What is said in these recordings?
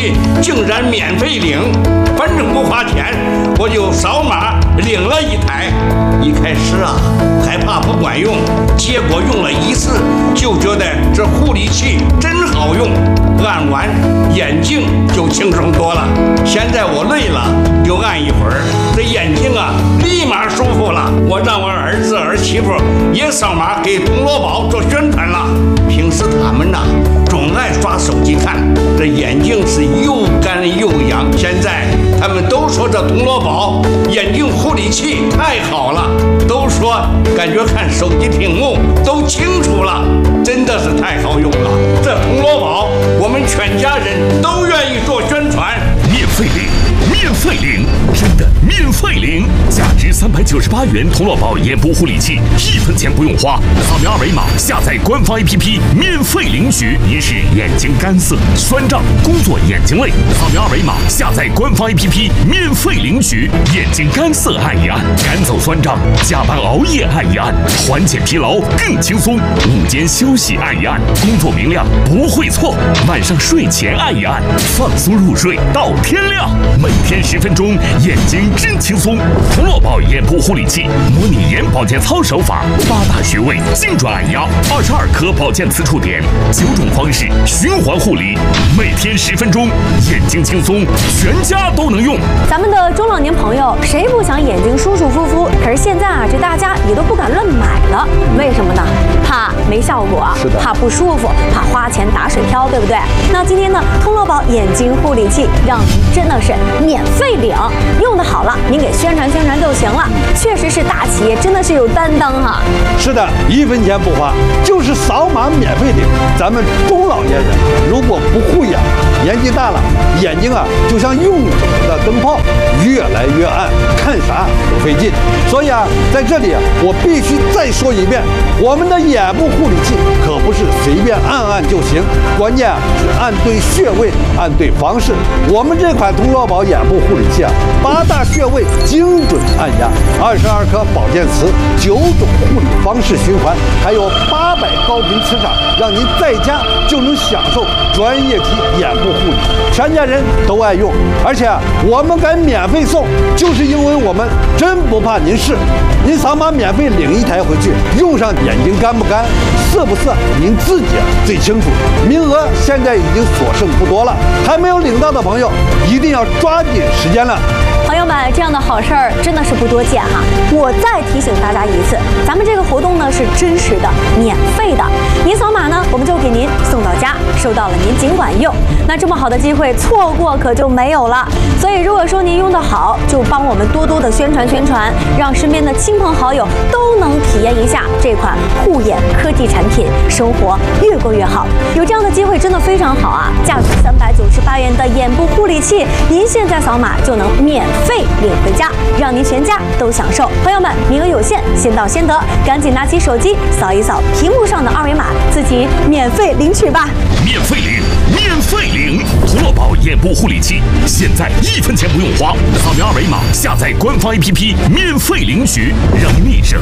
器竟然免费领，反正不花钱，我就扫码领了一台。一开始啊，害怕不管用，结果用了一次就觉得这护理器真好用，按完眼睛就轻松多了。现在我累了就按一会儿，这眼睛啊立马舒服了。我让我儿子儿媳妇也扫码给铜锣宝做宣传了。平时他们呐总爱刷手机看，这眼睛是又干又痒。现在他们都说这铜锣宝眼睛护理器太好了，都说感觉看手机屏幕都清楚了，真的是太好用了。这铜锣宝我们全家人都愿意做宣传。 免费领，免费领，真的免费领！价值398元铜锣宝眼部护理器，1分钱不用花，扫描二维码下载官方 APP 免费领取。您是眼睛干涩、酸胀、工作眼睛累，扫描二维码下载官方 APP 免费领取。眼睛干涩按一按，赶走酸胀；加班熬夜按一按，缓解疲劳更轻松；午间休息按一按，工作明亮不会错；晚上睡前按一按，放松入睡到天亮。每天10分钟，眼睛真轻松。铜锣宝眼部护理器，模拟眼保健操手法，8大穴位精准按压，22颗保健磁触点，9种方式循环护理，每天10分钟，眼睛轻松，全家都能用。 咱们的中老年朋友谁不想眼睛舒舒服服？可是现在啊，这大家也都不敢乱买了，为什么呢？怕没效果，怕不舒服，怕花钱打水漂，对不对？那今天呢，铜锣宝眼睛护理器让您真的是免费领，用的好了，您给宣传宣传就行了。确实是大企业，真的是有担当哈。 是的，1分钱不花，就是扫码免费领。咱们中老年人如果不护眼，年纪大了，眼睛啊就像用久了的灯泡，越来越暗，看啥都费劲。所以啊，在这里啊，我必须再说一遍，我们的眼部护理器可不是随便按按就行，关键啊是按对穴位，按对方式。我们这款铜锣宝眼部护理器啊，8大穴位精准按压，22颗保健磁，9种护理方式循环，还有800高频磁场，让您在家就能享受专业级眼部护理，全家人都爱用。而且我们敢免费送，就是因为我们真不怕您试。您扫码免费领一台回去，用上眼睛干不干、涩不涩，您自己最清楚。名额现在已经所剩不多了，还没有领到的朋友一定要抓紧时间了。 朋友们，这样的好事儿真的是不多见哈！我再提醒大家一次，咱们这个活动呢是真实的、免费的。您扫码呢，我们就给您送到家，收到了您尽管用。那这么好的机会，错过可就没有了。所以如果说您用得好，就帮我们多多的宣传宣传，让身边的亲朋好友都能体验一下这款护眼科技产品，生活越过越好。有这样的机会真的非常好啊！价值398元的眼部护理器，您现在扫码就能免费领回家，让您全家都享受。朋友们，名额有限，先到先得，赶紧拿起手机扫一扫屏幕上的二维码，自己免费领取吧。 免费领，免费领！铜锣宝眼部护理器，现在1分钱不用花，扫描二维码下载官方 APP 免费领取，让您立省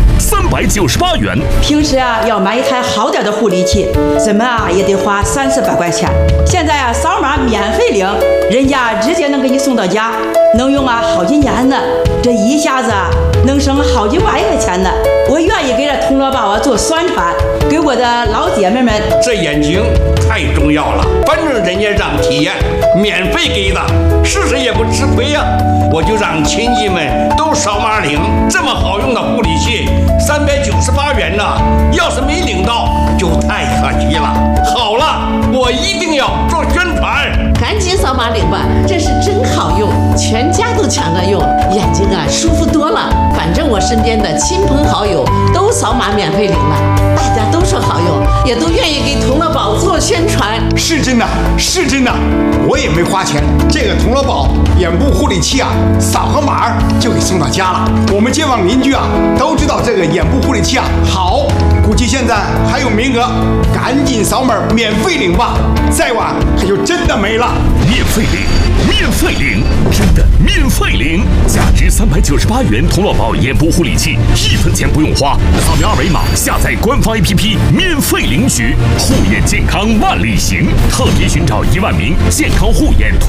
398元。 平时啊要买一台好点的护理器，怎么啊也得花30把块钱。现在啊扫码免费领，人家直接能给你送到家，能用啊好几年呢。这一下子啊能省好几万块钱呢。我愿意给这铜锣宝啊做宣传，给我的老姐妹们。 这眼睛太重要了，反正人家让体验，免费给的，试试也不吃亏呀。我就让亲戚们都扫码领，这么好用的护理器，398元呢，要是没领到就太可惜了。好了，我一定要做宣传， 赶紧扫码领吧，这是真好用，全家都抢着用，眼睛啊舒服多了。反正我身边的亲朋好友都扫码免费领了，大家都说好用，也都愿意给铜锣宝做宣传。 是真的，是真的，我也没花钱，这个铜锣宝眼部护理器啊，扫个码就给送到家了。我们街坊邻居啊都知道这个眼部护理器啊好，估计现在还有名额，赶紧扫码免费领吧，再晚它就真的没了。 免费领，免费领，真的免费领！价值398元铜锣宝眼部护理器，1分钱不用花，扫描二维码下载官方 APP 免费领取。护眼健康万里行，特别寻找1万名健康护眼